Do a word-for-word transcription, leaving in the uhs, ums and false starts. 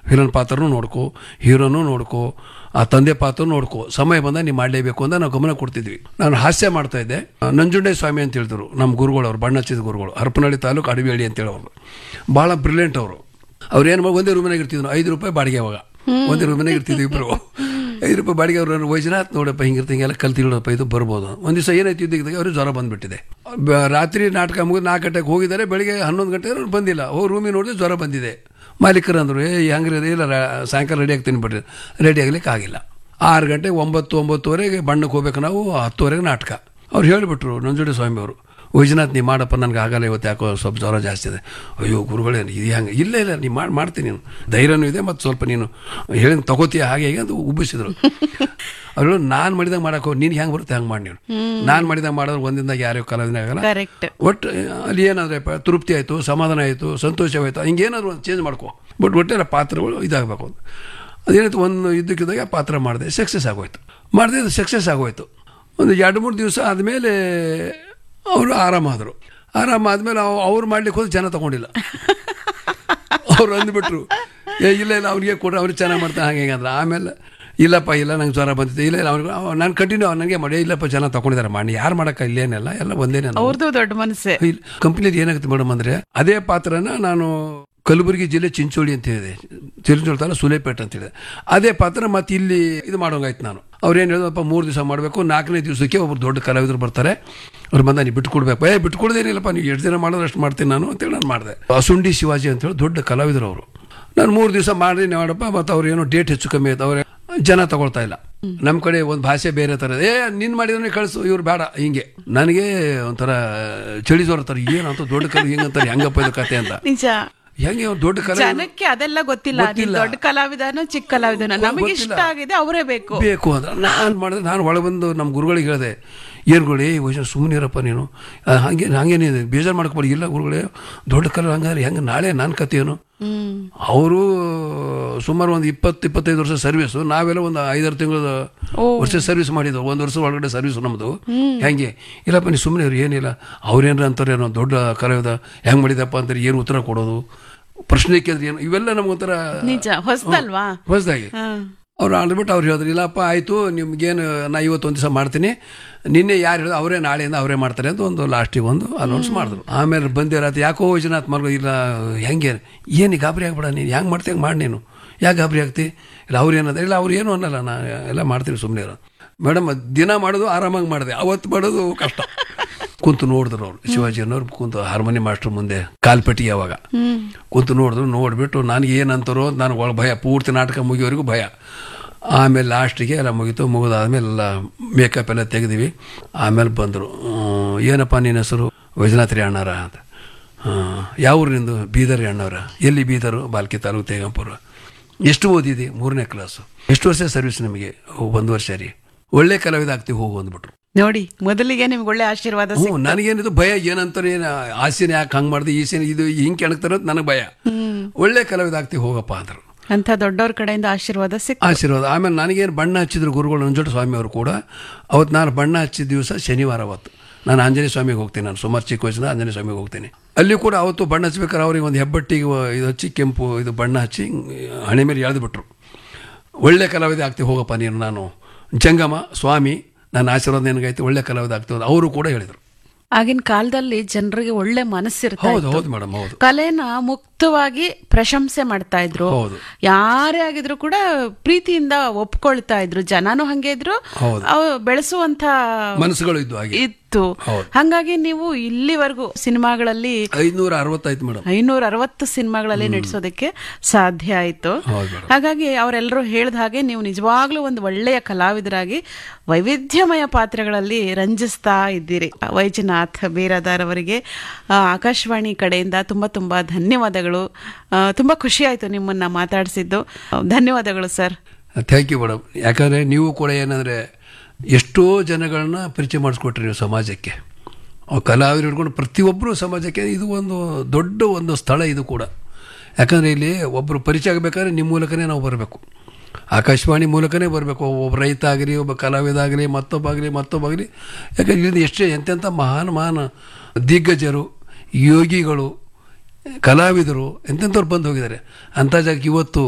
Villain ಪಾತ್ರನೂ ನೋಡ್ಕೋ, ಹೀರೋನೂ ನೋಡ್ಕೋ, ಆ ತಂದೆ ಪಾತ್ರ ನೋಡ್ಕೋ, ಸಮಯ ಬಂದಾಗ ನೀವು ಮಾಡಲೇಬೇಕು ಅಂತ ನಾವು ಗಮನ ಕೊಡ್ತಿದ್ವಿ. ನಾನು ಹಾಸ್ಯ ಮಾಡ್ತಾ ಇದ್ದೆ. ನಂಜುಂಡೇ ಸ್ವಾಮಿ ಅಂತ ಹೇಳಿದ್ರು ನಮ್ಮ ಗುರುಗಳು, ಅವ್ರು ಬಣ್ಣ ಹಚ್ಚಿದ ಗುರುಗಳು, ಹರಪನಹಳ್ಳಿ ತಾಲೂಕು ಅಡವಿಹಳ್ಳಿ ಅಂತೇಳಿ ಅವರು ಭಾಳ ಬ್ರಿಲಿಯಂಟ್ ಅವರು. ಅವ್ರು ಏನು ಮಾಡಿ ಒಂದೇ ರೂಮಿನಾಗ ಇರ್ತಿದ್ರು, ಐದು ರೂಪಾಯಿ ಬಾಡಿಗೆ. ಅವಾಗ ಒಂದೇ ರೂಮಿನಾಗ ಇರ್ತಿದ್ವಿ ಇಬ್ಬರು. ಐದು ರೂಪಾಯಿ ಬಾಡಿಗೆ. ಅವ್ರು ವೈಜನಾಥ್ ನೋಡಪ್ಪ ಹಿಂಗಿರ್ತ ಹಿಂಗೆಲ್ಲ ಕಲ್ತಿರೋಡಪ್ಪ, ಇದು ಬರ್ಬೋದು. ಒಂದು ದಿವಸ ಏನಾಯ್ತು ಇದ್ದಾಗ ಅವ್ರಿಗೆ ಜ್ವರ ಬಂದುಬಿಟ್ಟಿದೆ. ರಾತ್ರಿ ನಾಟಕ ಮುಗಿದು ನಾಲ್ಕು ಗಂಟೆಗೆ ಹೋಗಿದ್ದಾರೆ, ಬೆಳಿಗ್ಗೆ ಹನ್ನೊಂದು ಗಂಟೆ ಅವ್ರು ಬಂದಿಲ್ಲ. ಹೋಗಿ ರೂಮಿಗೆ ನೋಡಿದ್ರೆ ಜ್ವರ ಬಂದಿದೆ. ಮಾಲೀಕರು ಅಂದರು, ಏ ಹೆಂಗ್ರಿ ಇಲ್ಲ ಸಾಯಂಕಾಲ ರೆಡಿ ಆಗ್ತೀನಿ ಬಿಡ್ರಿ. ರೆಡಿ ಆಗ್ಲಿಕ್ಕೆ ಆಗಿಲ್ಲ. ಆರು ಗಂಟೆ ಒಂಬತ್ತು ಒಂಬತ್ತುವರೆಗೆ ಬಣ್ಣಕ್ಕೆ ಹೋಗ್ಬೇಕು ನಾವು, ಹತ್ತುವರೆಗೆ ನಾಟಕ. ಅವ್ರು ಹೇಳಿಬಿಟ್ರು ನಂಜುಂಡೇ ಸ್ವಾಮಿ ಅವರು, ವೈಜನಾಥ್ ನೀವು ಮಾಡಪ್ಪ, ನನಗೆ ಆಗಲ್ಲ ಇವತ್ತು, ಯಾಕೋ ಸ್ವಲ್ಪ ಜ್ವರ ಜಾಸ್ತಿ ಇದೆ. ಅಯ್ಯೋ ಗುರುಗಳೇ ಇದು ಹೆಂಗೆ, ಇಲ್ಲ ಇಲ್ಲ ನೀವು ಮಾಡಿ ಮಾಡ್ತೀನಿ, ನೀನು ಧೈರ್ಯನೂ ಇದೆ ಮತ್ತು ಸ್ವಲ್ಪ ನೀನು ಹೇಳಿದ ತಗೋತೀಯ ಹಾಗೆ ಹೇಗೆ ಅಂತ ಉಬ್ಬಿಸಿದ್ರು. ಅವರು ನಾನು ಮಾಡಿದಾಗ ಮಾಡಕ್ಕೆ ನೀನು ಹೆಂಗೆ ಬರುತ್ತೆ ಹಂಗೆ ಮಾಡಿ, ನೀನು ನಾನು ಮಾಡಿದಾಗ ಮಾಡಿದ್ರೆ ಒಂದಿಂದಾಗ ಯಾರ್ಯಾವ ಕಲಾವಿದನೇ ಆಗಲ್ಲ. ಒಟ್ಟು ಅಲ್ಲಿ ಏನಾದ್ರಪ್ಪ ತೃಪ್ತಿ ಆಯಿತು, ಸಮಾಧಾನ ಆಯಿತು, ಸಂತೋಷವಾಯಿತು, ಹಿಂಗೇನಾದ್ರು ಒಂದು ಚೇಂಜ್ ಮಾಡ್ಕೊ. ಬಟ್ ಒಟ್ಟೆಲ್ಲ ಪಾತ್ರಗಳು ಇದಾಗಬೇಕು ಅಂತ ಅದೇನಾಯ್ತು. ಒಂದು ಇದ್ದಕ್ಕಿದ್ದಾಗ ಪಾತ್ರ ಮಾಡಿದೆ, ಸಕ್ಸಸ್ ಆಗೋಯ್ತು. ಮಾಡಿದೆ, ಅದು ಸಕ್ಸಸ್ ಆಗೋಯ್ತು. ಒಂದು ಎರಡು ಮೂರು ದಿವಸ ಆದಮೇಲೆ ಅವರು ಆರಾಮಾದರು. ಆರಾಮಾದ್ಮೇಲೆ ಅವ್ರು ಮಾಡ್ಲಿಕ್ಕೆ ಹೋದ್ರೆ ಜನ ತಗೊಂಡಿಲ್ಲ. ಅವ್ರು ಅಂದ್ಬಿಟ್ರು, ಏ ಇಲ್ಲ ಇಲ್ಲ ಅವ್ರಿಗೆ ಕೊಡ್ರಿ, ಅವ್ರಿಗೆ ಚೆನ್ನಾಗಿ ಮಾಡ್ತಾನೆ ಹಾಗೆ ಹೇಗೆ ಅಂದ್ರೆ. ಆಮೇಲೆ ಇಲ್ಲಪ್ಪ ಇಲ್ಲ ನಂಗೆ ಜ್ವರ ಬಂದಿದೆ, ಇಲ್ಲ ಇಲ್ಲ ಅವ್ರಿಗೆ ನಾನು ಕಂಟಿನ್ಯೂ ನನಗೆ ಮಾಡಿ, ಇಲ್ಲಪ್ಪ ಜನ ತಗೊಂಡಿದ್ದಾರೆ ಮಾಡಿ, ಯಾರು ಮಾಡೋಕ್ಕ ಇಲ್ಲೇನೆಲ್ಲ ಎಲ್ಲ ಒಂದೇನೆ. ಅವ್ರದ್ದು ದೊಡ್ಡ ಮನಸ್ಸೇ. ಕಂಪ್ನಿದು ಏನಾಗುತ್ತೆ ಮೇಡಮ್ ಅಂದರೆ, ಅದೇ ಪಾತ್ರನ ನಾನು ಕಲಬುರಗಿ ಜಿಲ್ಲೆ ಚಿಂಚೋಳಿ ಅಂತ ಹೇಳಿದೆ, ಚಿಂಚೋಳಿ ತಾಲ ಸುಲೇಪೇಟೆ ಅಂತ ಹೇಳಿದೆ. ಅದೇ ಪಾತ್ರ ಮತ್ತೆ ಇಲ್ಲಿ ಇದು ಮಾಡೋಂಗಾಯ್ತು. ನಾನು ಅವ್ರೇನು ಹೇಳಿದಪ್ಪ, ಮೂರು ದಿವಸ ಮಾಡಬೇಕು, ನಾಲ್ಕನೇ ದಿವಸಕ್ಕೆ ಒಬ್ಬರು ದೊಡ್ಡ ಕಲಾವಿದರು ಬರ್ತಾರೆ, ಅವ್ರು ಬಂದ ನೀವು ಬಿಟ್ಕೊಡ್ಬೇಕು. ಏ ಬಿಟ್ಕೊಡ್ದೇನಿಲ್ಲಪ್ಪ, ನೀವು ಎಷ್ಟು ದಿನ ಮಾಡೋದು ಅಷ್ಟು ಮಾಡ್ತೀನಿ ನಾನು ಅಂತೇಳಿ ನಾನು ಮಾಡಿದೆ. ಅಸುಂಡಿ ಶಿವಾಜಿ ಅಂತೇಳಿ ದೊಡ್ಡ ಕಲಾವಿದರು ಅವರು. ನಾನು ಮೂರು ದಿವಸ ಮಾಡಿ ಮಾಡಪ್ಪ, ಮತ್ತು ಅವ್ರು ಏನೋ ಡೇಟ್ ಹೆಚ್ಚು ಕಮ್ಮಿ ಆಯ್ತು, ಅವ್ರೆ ಜನ ತಗೊಳ್ತಾ ಇಲ್ಲ. ನಮ್ಮ ಕಡೆ ಒಂದು ಭಾಷೆ ಬೇರೆ ಥರ, ಏ ನಿನ್ನ ಮಾಡಿದ್ರೆ ಕಳಿಸು, ಇವ್ರು ಬೇಡ. ಹಿಂಗೆ ನನಗೆ ಒಂಥರ ಚಳಿ ಜೋರ್ತಾರೆ, ಏನಂತ ದೊಡ್ಡ ಕಲ ಹಿಂಗಂತಾರೆ, ಹೆಂಗಪ್ಪ ಇದು ಕತೆ ಅಂತ. ನಿಜ, ಹೆಂಗೆ ದೊಡ್ಡ ಕಲಾ ಜನಕ್ಕೆ ಅದೆಲ್ಲ ಗೊತ್ತಿಲ್ಲ. ದೊಡ್ಡ ಕಲಾವಿದನೋ ಚಿಕ್ಕ ಕಲಾವಿದನೋ ನಮಗೆ ಇಷ್ಟ ಆಗಿದೆ ಅವರೇ ಬೇಕು ಬೇಕು ಅಂದ್ರೆ ನಾನು ಮಾಡಿದೆ. ನಾನು ಒಳಗೆ ಬಂದು ನಮ್ಮ ಗುರುಗಳಿಗೆ ಹೇಳಿದೆ, ಏನ್ಗಳೇ ವಯಸ್ಸು ಸುಮ್ಮನೆ ಇರಪ್ಪ ನೀನು, ಹಾಗೆ ಹಾಗೇನಿದೆ ಬೇಜಾರು ಮಾಡ್ಕೊಬೇಡಿ. ಇಲ್ಲ ಗುರುಗಳೇ, ದೊಡ್ಡ ಕಲಾ ಹಂಗಾದ್ರೆ ಹೆಂಗೆ, ನಾಳೆ ನನ್ನ ಕತೆ ಏನು. ಅವರು ಸುಮಾರು ಒಂದು ಇಪ್ಪತ್ತು ಇಪ್ಪತ್ತೈದು ವರ್ಷ ಸರ್ವಿಸು, ನಾವೆಲ್ಲ ಒಂದು ಐದಾರು ತಿಂಗಳ ವರ್ಷ ಸರ್ವಿಸ್ ಮಾಡಿದ್ವು. ಒಂದು ವರ್ಷ ಒಳಗಡೆ ಸರ್ವಿಸು ನಮ್ಮದು. ಹೆಂಗೆ, ಇಲ್ಲಪ್ಪ ನೀವು ಸುಮ್ಮನೆ ಇವ್ರು, ಏನಿಲ್ಲ ಅವ್ರೇನ್ರ ಅಂತಾರೆ, ಏನೋ ದೊಡ್ಡ ಕಲಾವಿದ ಹೆಂಗೆ ಮಾಡಿದಪ್ಪ ಅಂತಾರೆ, ಏನು ಉತ್ತರ ಕೊಡೋದು, ಪ್ರಶ್ನೆ ಕೇಳಿದ್ರೆ ಏನು, ಇವೆಲ್ಲ ನಮ್ಗೊಂಥರ ಹೊಸದಲ್ವಾ, ಹೊಸದಾಗಿ. ಅವ್ರು ಆಡ್ಬಿಟ್ಟು ಅವ್ರು ಹೇಳಿದ್ರು, ಇಲ್ಲಪ್ಪ ಆಯಿತು ನಿಮ್ಗೇನು ನಾ ಇವತ್ತೊಂದು ದಿವಸ ಮಾಡ್ತೀನಿ, ನಿನ್ನೆ ಯಾರು ಹೇಳಿದ್ರು ಅವರೇ ನಾಳೆಯಿಂದ ಅವರೇ ಮಾಡ್ತಾರೆ ಅಂತ ಒಂದು ಲಾಸ್ಟಿಗೆ ಒಂದು ಅನೌನ್ಸ್ ಮಾಡಿದ್ರು. ಆಮೇಲೆ ಬಂದಿರತ್ತೆ, ಯಾಕೋ ವೈಜನಾಥ್ ಮರ್ಗೋ ಇಲ್ಲ ಹೆಂಗೆ, ಏನು ಗಾಬರಿ ಆಗ್ಬೇಡ ನೀನು, ಹೆಂಗೆ ಮಾಡ್ತಿ ಹೆಂಗೆ ಮಾಡಿ, ನೀನು ಯಾಕೆ ಗಾಬರಿ ಆಗ್ತಿ, ಇಲ್ಲ ಅವ್ರು ಏನಂದ್ರೆ, ಇಲ್ಲ ಅವ್ರು ಏನು ಅನ್ನಲ್ಲ, ನಾನು ಎಲ್ಲ ಮಾಡ್ತೀನಿ ಸುಮ್ಮನೆ ಇರೋ. ಮೇಡಮ್ ದಿನ ಮಾಡೋದು ಆರಾಮಾಗಿ ಮಾಡಿದೆ, ಅವತ್ತು ಮಾಡೋದು ಕಷ್ಟ. ಕುಂತು ನೋಡಿದ್ರು ಅವ್ರು, ಶಿವಾಜಿ ಅನ್ನೋರು ಕುಂತು ಹಾರ್ಮೋನಿ ಮಾಸ್ಟರ್ ಮುಂದೆ ಕಾಲ್ಪೆಟ್ಟಿಗೆ ಅವಾಗ ಕುಂತು ನೋಡಿದ್ರು. ನೋಡಿಬಿಟ್ಟು ನನಗೆ ಏನಂತಾರೋ ನಾನು ಒಳ ಭಯ, ಪೂರ್ತಿ ನಾಟಕ ಮುಗಿಯೋವರೆಗೂ ಭಯ. ಆಮೇಲೆ ಲಾಸ್ಟಿಗೆ ಎಲ್ಲ ಮುಗೀತು. ಮುಗಿದಾದ್ಮೇಲೆ ಎಲ್ಲ ಮೇಕಪ್ ಎಲ್ಲ ತೆಗೆದಿವಿ. ಆಮೇಲೆ ಬಂದರು, ಏನಪ್ಪ ನಿನ್ನ ಹೆಸರು? ವೈಜನಾಥ್ ರೀ ಅಣ್ಣಾರ ಅಂತ. ಯಾವ ಊರಿನಿಂದು? ಬೀದರ್ ರೀ ಅಣ್ಣವ್ರ. ಎಲ್ಲಿ ಬೀದರು? ಬಾಲ್ಕಿ ತಾಲೂಕು ತೇಗಂಪುರ. ಎಷ್ಟು ಓದಿದೆ? ಮೂರನೇ ಕ್ಲಾಸು. ಎಷ್ಟು ವರ್ಷ ಸರ್ವಿಸ್ ನಿಮಗೆ? ಒಂದು ವರ್ಷ ರೀ. ಒಳ್ಳೆ ಕಲಾವಿದ ಆಗ್ತೀವಿ ಹೋಗು ಅಂದ್ಬಿಟ್ರು. ನೋಡಿ, ಮೊದಲಿಗೆ ನಿಮ್ಗೆ ಒಳ್ಳೆ ಆಶೀರ್ವಾದ. ಹ್ಞೂ, ನನಗೇನಿದು ಭಯ, ಏನಂತಾರೆ ಏನು ಆಸೆನ ಯಾಕೆ ಹಂಗೆ ಮಾಡಿದೆ, ಈ ಸೀನ್ ಇದು ಹಿಂಗೆ ಕೆಣಕ್ತಾರೆ ಅಂತ ನನಗೆ ಭಯ. ಒಳ್ಳೆ ಕಲಾವಿದ ಆಗ್ತೀವಿ ಹೋಗಪ್ಪ ಅಂದರು. ಅಂತ ದೊಡ್ಡವ್ರ ಕಡೆಯಿಂದ ಆಶೀರ್ವಾದ ಸಿಕ್ ಆಶೀರ್ವಾದ. ಆಮೇಲೆ ನನಗೇನು ಬಣ್ಣ ಹಚ್ಚಿದ್ರು ಗುರುಗಳು ನಂಜುಂಡ ಸ್ವಾಮಿ ಅವರು ಕೂಡ. ಅವತ್ತು ನಾನು ಬಣ್ಣ ಹಚ್ಚಿದ ದಿವಸ ಶನಿವಾರ. ಅವತ್ತು ನಾನು ಆಂಜನೇಯ ಸ್ವಾಮಿಗೆ ಹೋಗ್ತೀನಿ. ನಾನು ಸುಮಾರು ಚಿಕ್ಕ ವಯಸ್ಸಿನ ಆಂಜನೇಯ ಸ್ವಾಮಿಗೆ ಹೋಗ್ತೀನಿ. ಅಲ್ಲಿ ಕೂಡ ಅವತ್ತು ಬಣ್ಣ ಹಚ್ಬೇಕಾದ್ರೆ ಅವ್ರಿಗೆ ಒಂದು ಹೆಬ್ಬಟ್ಟಿಗೆ ಇದು ಹಚ್ಚಿ ಕೆಂಪು ಇದು ಬಣ್ಣ ಹಚ್ಚಿ ಹಣೆ ಮೇಲೆ ಎಳೆದು ಬಿಟ್ರು. ಒಳ್ಳೆ ಕಲಾವಿದ ಆಗ್ತೀವಿ ಹೋಗಪ್ಪ ನೀನು, ನಾನು ಜಂಗಮ ಸ್ವಾಮಿ, ನನ್ನ ಆಶೀರ್ವಾದ ನಿನಗೈತೆ, ಒಳ್ಳೆ ಕಲಾವಿದ ಆಗ್ತೀವಿ ಅವರು ಕೂಡ ಹೇಳಿದರು. ಆಗಿನ ಕಾಲದಲ್ಲಿ ಜನರಿಗೆ ಒಳ್ಳೆ ಮನಸ್ಸಿರುತ್ತೆ. ಹೌದು ಹೌದು ಮೇಡಮ್, ಹೌದು. ಕಲೆನ ಮುಕ್ತವಾಗಿ ಪ್ರಶಂಸೆ ಮಾಡ್ತಾ ಇದ್ರು. ಯಾರೇ ಆಗಿದ್ರು ಕೂಡ ಪ್ರೀತಿಯಿಂದ ಒಪ್ಕೊಳ್ತಾ ಇದ್ರು. ಜನನು ಹಂಗೆ ಇದ್ರು, ಬೆಳೆಸುವಂತ ಮನಸ್ಸುಗಳು ಇದ್ದು ಇತ್ತು. ಹಂಗಾಗಿ ನೀವು ಇಲ್ಲಿವರೆಗೂ ಸಿನಿಮಾಗಳಲ್ಲಿ ಐನೂರ ಅರವತ್ತಾಯ್ತು ಮೇಡಮ್, ಐನೂರ ಅರವತ್ತು ಸಿನಿಮಾಗಳಲ್ಲಿ ನಟಿಸೋದಕ್ಕೆ ಸಾಧ್ಯ ಆಯ್ತು. ಹಾಗಾಗಿ ಅವರೆಲ್ಲರೂ ಹೇಳ್ದ ಹಾಗೆ ನೀವು ನಿಜವಾಗ್ಲೂ ಒಂದು ಒಳ್ಳೆಯ ಕಲಾವಿದರಾಗಿ ವೈವಿಧ್ಯಮಯ ಪಾತ್ರಗಳಲ್ಲಿ ರಂಜಿಸ್ತಾ ಇದ್ದೀರಿ. ವೈಜನಾಥ್ ಬೇರಾದಾರ್ ಅವರಿಗೆ ಆಕಾಶವಾಣಿ ಕಡೆಯಿಂದ ತುಂಬಾ ತುಂಬಾ ಧನ್ಯವಾದಗಳು. ತುಂಬಾ ಖುಷಿ ಆಯ್ತು ನಿಮ್ಮನ್ನ ಮಾತಾಡಿಸಿದ್ದು. ಧನ್ಯವಾದಗಳು ಸರ್. Thank you madam. ಯಾಕಂದ್ರೆ ನೀವು ಕೂಡ ಏನಂದ್ರೆ ಎಷ್ಟೋ ಜನಗಳನ್ನ ಪರಿಚಯ ಮಾಡಿಸ್ಕೊಟ್ರಿ ನೀವು ಸಮಾಜಕ್ಕೆ. ಕಲಾವಿದರು ಹಿಡ್ಕೊಂಡು ಪ್ರತಿಯೊಬ್ಬರು ಸಮಾಜಕ್ಕೆ ಇದು ಒಂದು ದೊಡ್ಡ ಒಂದು ಸ್ಥಳ ಇದು ಕೂಡ. ಯಾಕಂದರೆ ಇಲ್ಲಿ ಒಬ್ಬರು ಪರಿಚಯ ಆಗಬೇಕಾದ್ರೆ ನಿಮ್ಮ ಮೂಲಕನೇ ನಾವು ಬರಬೇಕು, ಆಕಾಶವಾಣಿ ಮೂಲಕನೇ ಬರಬೇಕು. ಒಬ್ಬ ರೈತ ಆಗಲಿ, ಒಬ್ಬ ಕಲಾವಿದ ಆಗಲಿ, ಮತ್ತೊಬ್ಬ ಆಗಲಿ ಮತ್ತೊಬ್ಬ ಆಗಲಿ. ಯಾಕಂದ್ರೆ ಇಲ್ಲಿಂದ ಎಷ್ಟೇ ಎಂತೆಂಥ ಮಹಾನ್ ಮಹಾನ್ ದಿಗ್ಗಜರು, ಯೋಗಿಗಳು, ಕಲಾವಿದರು ಎಂತೆಂಥವ್ರು ಬಂದು ಹೋಗಿದ್ದಾರೆ. ಅಂಥ ಜಾಗಕ್ಕೆ ಇವತ್ತು